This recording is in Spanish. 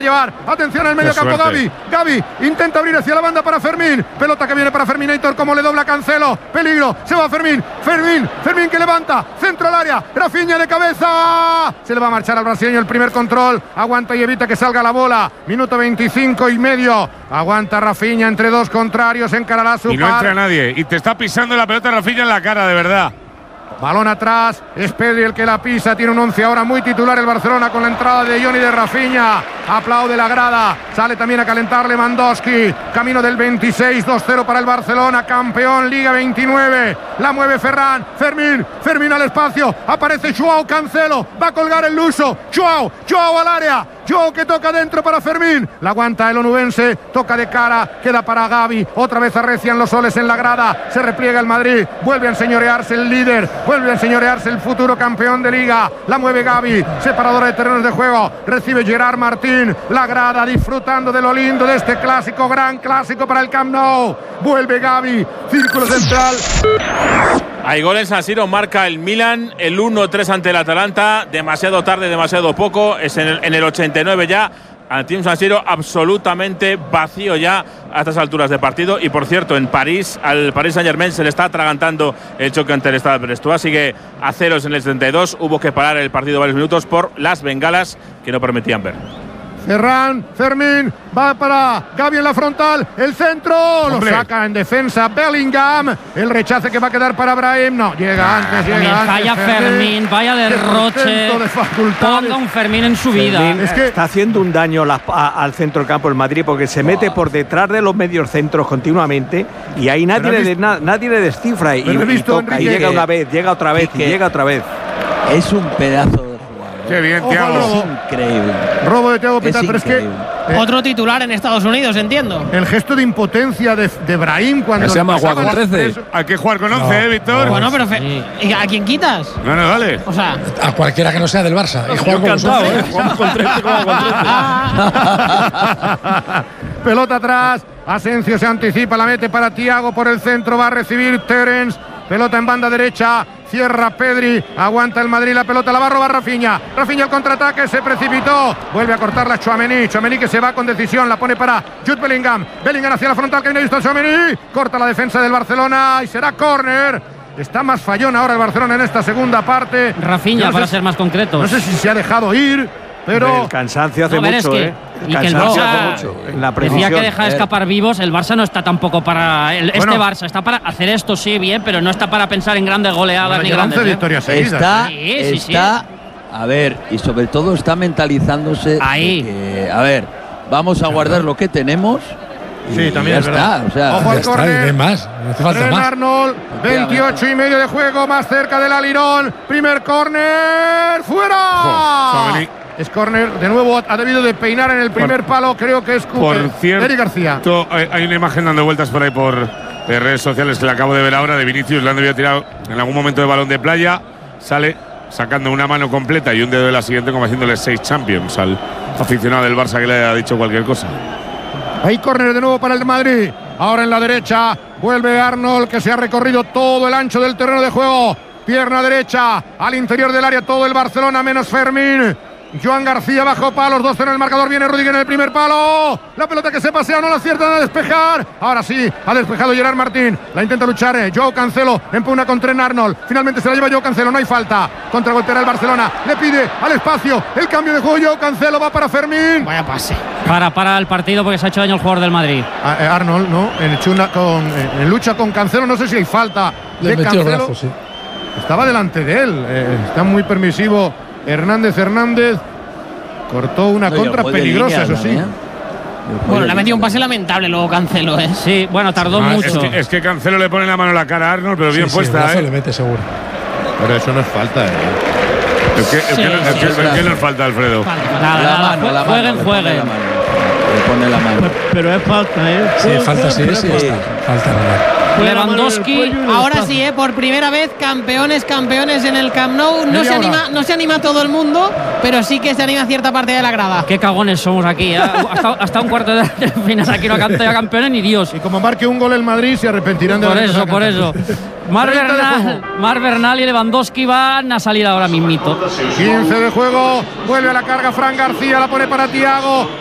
llevar, atención al medio campo. Gavi intenta abrir hacia la banda para Fermín, pelota que viene para Ferminator, como le dobla Cancelo, peligro, se va Fermín que levanta, centro al área, Rafinha de cabeza, se le va a marchar al brasileño el primer control, aguanta y evita que salga la bola, minuto 25 y medio, aguanta Rafinha entre dos contrarios, encarará su y no entra nadie, y te está pisando la pelota Rafinha en la cara, de verdad. Balón atrás, es Pedri el que la pisa, tiene un 11 ahora muy titular el Barcelona con la entrada de Johnny de Rafinha, aplaude la grada, sale también a calentar Lewandowski, camino del 26, 2-0 para el Barcelona, campeón Liga 29, la mueve Fermín al espacio, aparece Joao Cancelo, va a colgar el luso, Joao al área, Joao que toca dentro para Fermín, la aguanta el onubense, toca de cara, queda para Gavi, otra vez arrecian los soles en la grada, se repliega el Madrid, vuelve a enseñorearse el líder, vuelve a enseñorearse el futuro campeón de Liga, la mueve Gavi, separadora de terrenos de juego, recibe Gerard Martín, la grada disfrutando de lo lindo de este clásico, gran clásico para el Camp Nou, vuelve Gavi, círculo central. Hay gol en San Siro, marca el Milan, el 1-3 ante el Atalanta, demasiado tarde, demasiado poco, es en el 89 ya, ante un San Siro absolutamente vacío ya a estas alturas de partido. Y por cierto, en París, al Paris Saint-Germain se le está atragantando el choque ante el Stade Brestois, sigue a ceros en el 72, hubo que parar el partido varios minutos por las bengalas que no permitían ver. Fermín, va para Gavi en la frontal, el centro, lo saca en defensa Bellingham, el rechace que va a quedar para Brahim, no, llega antes. Vaya Fermín, vaya derroche, ponga un Fermín en su vida. Es que está haciendo un daño al centro del campo del Madrid, porque se mete por detrás de los medios centros continuamente y ahí nadie le descifra y toca, y llega una vez, llega otra vez y llega otra vez. Es un pedazo. Qué bien, Thiago. Es increíble. Robo de Thiago Pinto, pero es que otro titular en Estados Unidos, entiendo. El gesto de impotencia de Brahim cuando se llama jugar con 13. Hay que jugar con 11, Víctor. Bueno, pero ¿a quién quitas? No, dale. O sea, a cualquiera que no sea del Barça. Y jugar con 11. Jugamos con 13, como con 13. Pelota atrás, Asensio se anticipa, la mete para Thiago por el centro, va a recibir Terence. Pelota en banda derecha, cierra Pedri, aguanta el Madrid, la pelota la va a robar Rafinha el contraataque, se precipitó, vuelve a cortarla Tchouaméni que se va con decisión, la pone para Jude Bellingham hacia la frontal, que viene listo Tchouaméni, corta la defensa del Barcelona y será córner. Está más fallón ahora el Barcelona en esta segunda parte. Rafinha, para ser más concretos. No sé si se ha dejado ir, pero el cansancio hace mucho, y que el Barça decía que deja de escapar vivos. El Barça no está tampoco para Barça está para hacer esto, sí, bien, pero no está para pensar en grandes goleadas ni grandes victorias seguidas. Está a ver, y sobre todo está mentalizándose ahí. A ver, vamos a guardar lo que tenemos. Sí, también es verdad. O sea, ojo al córner. No hace falta más. Arnold, 28 y medio de juego, más cerca del alirón. Primer córner, fuera. Es córner, de nuevo ha debido de peinar en el primer palo, creo que es por cierto, Eric García. Hay una imagen dando vueltas por ahí por redes sociales que la acabo de ver ahora de Vinicius, le han debido tirar en algún momento de balón de playa, sale sacando una mano completa y un dedo de la siguiente como haciéndole 6 champions al aficionado del Barça que le ha dicho cualquier cosa. Hay córner de nuevo para el Madrid, ahora en la derecha, vuelve Arnold que se ha recorrido todo el ancho del terreno de juego, pierna derecha, al interior del área todo el Barcelona menos Fermín. Joan García bajo palos, 2-0 en el marcador, viene Rudiger en el primer palo, la pelota que se pasea, no la aciertan a despejar, ahora sí, ha despejado Gerard Martín, la intenta luchar, Joao Cancelo, empuna con Trent Arnold, finalmente se la lleva Joao Cancelo, no hay falta, contragolpeará el Barcelona, le pide al espacio, el cambio de juego, Joao Cancelo va para Fermín. Vaya pase. Para el partido porque se ha hecho daño el jugador del Madrid. Arnold, ¿no? En lucha con Cancelo, no sé si hay falta. Le metió el brazo, sí. Estaba delante de él, está muy permisivo. Hernández cortó una contra peligrosa, eso sí. Bueno, le ha metido un pase lamentable luego Cancelo, ¿eh? Sí, bueno, tardó mucho. Es que Cancelo le pone la mano a la cara a Arnold, pero bien puesta, le mete seguro. Pero eso no es falta, ¿Qué nos falta, Alfredo? Nada, jueguen. Le pone la mano. Pero es falta, Sí, falta, sí. Falta, nada. Lewandowski, ahora sí, por primera vez campeones en el Camp Nou. No se anima todo el mundo, pero sí que se anima cierta parte de la grada. Qué cagones somos aquí, hasta un cuarto de final aquí no canta ya campeones ni Dios. Y como marque un gol el Madrid se arrepentirán de por eso. Mar Bernal y Lewandowski van a salir ahora mismito. 15 de juego, vuelve a la carga Fran García, la pone para Thiago.